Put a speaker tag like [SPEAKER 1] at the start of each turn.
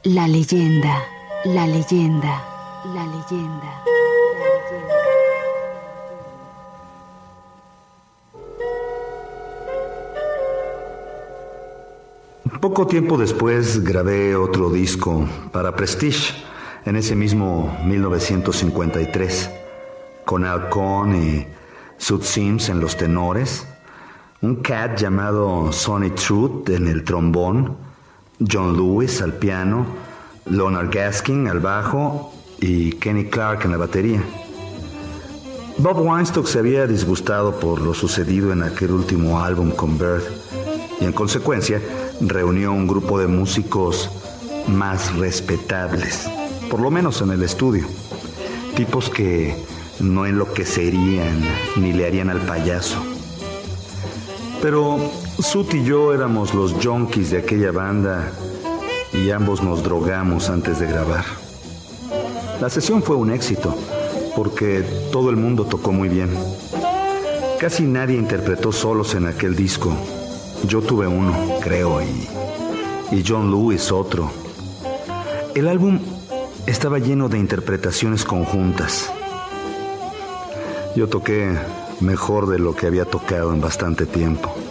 [SPEAKER 1] La leyenda, la leyenda, la leyenda.
[SPEAKER 2] Poco tiempo después grabé otro disco para Prestige, en ese mismo 1953, con Al Cohn y Sud Sims en los tenores, un cat llamado Sonny Truth en el trombón, John Lewis al piano, Leonard Gaskin al bajo y Kenny Clarke en la batería. Bob Weinstock se había disgustado por lo sucedido en aquel último álbum con Bird y en consecuencia reunió un grupo de músicos más respetables, por lo menos en el estudio, tipos que no enloquecerían ni le harían al payaso. Pero Sud y yo éramos los junkies de aquella banda y ambos nos drogamos antes de grabar. La sesión fue un éxito porque todo el mundo tocó muy bien. Casi nadie interpretó solos en aquel disco. Yo tuve uno, creo, y John Lewis otro. El álbum estaba lleno de interpretaciones conjuntas. Yo toqué mejor de lo que había tocado en bastante tiempo.